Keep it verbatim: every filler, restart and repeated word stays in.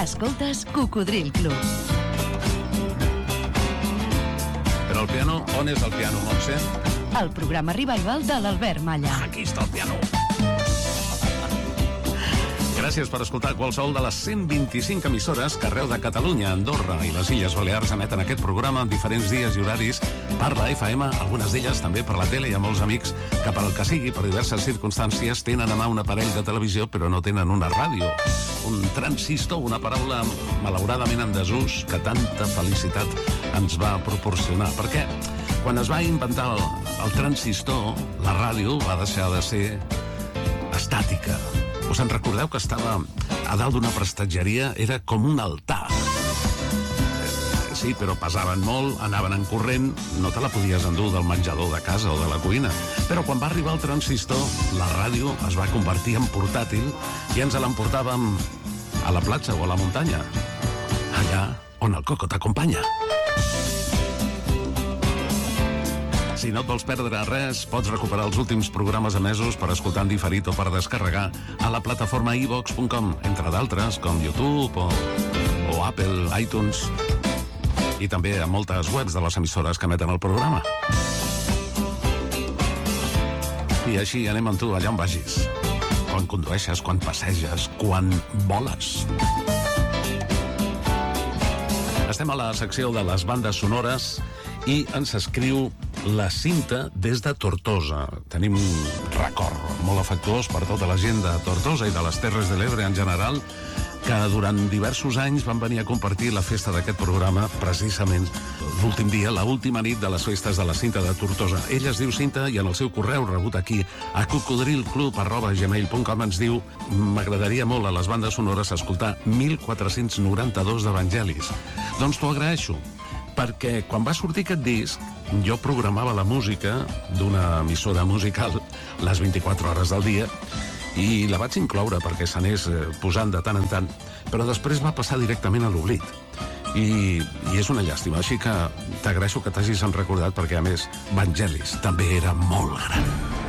Escoltes Cocodril Club. Però el piano, on és el piano, Montse? El programa revival de l'Albert Malla. Aquí està el piano. Gràcies per escoltar qualsevol de les cent vint-i-cinc emissores que arreu de Catalunya, Andorra i les Illes Balears emeten aquest programa en diferents dies i horaris per la F M, algunes d'elles també per la tele. Hi ha molts amics que per el que sigui, per diverses circumstàncies, tenen a mà un aparell de televisió però no tenen una ràdio. Un transistor, una paraula malauradament en desús que tanta felicitat ens va proporcionar. Perquè quan es va inventar el, el transistor, la ràdio va deixar de ser estàtica. Us en recordeu que estava a dalt d'una prestatgeria? Era com un altar. Sí, però pesaven molt, anaven en corrent, no te la podies endur del menjador de casa o de la cuina. Però quan va arribar el transistor, la ràdio es va convertir en portàtil i ens l'emportàvem a la platja o a la muntanya, allà on el coco t'acompanya. Si no et vols perdre res, pots recuperar els últims programes emesos per escoltar en diferit o per descarregar a la plataforma i vox punt com, entre d'altres, com YouTube o, o Apple, iTunes, i també a moltes webs de les emissores que emeten el programa. I així anem amb tu allà on vagis. Quan condueixes, quan passeges, quan voles. Estem a la secció de les bandes sonores i ens escriu la Cinta des de Tortosa. Tenim un record molt afectuós per tota la gent de Tortosa i de les Terres de l'Ebre en general, que durant diversos anys van venir a compartir la festa d'aquest programa, precisament l'últim dia, l'última nit de les festes de la Cinta de Tortosa. Ella es diu Cinta i en el seu correu rebut aquí a cocodrilclub arroba gmail punt com ens diu: m'agradaria molt a les bandes sonores escoltar mil quatre-cents noranta-dos d'Evangelis. Doncs t'ho agraeixo, perquè quan va sortir aquest disc jo programava la música d'una emissora musical les vint-i-quatre hores del dia i la vaig incloure perquè s'anés posant de tant en tant, però després va passar directament a l'oblit i, i és una llàstima, així que t'agraeixo que t'hagis recordat, perquè a més Vangelis també era molt gran.